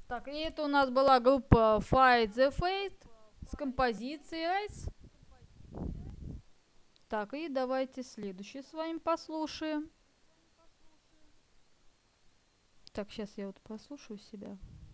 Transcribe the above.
Так, и это у нас была группа Fight the Fate с композицией Ice. Так, и давайте следующий с вами послушаем. Так, сейчас я вот послушаю себя.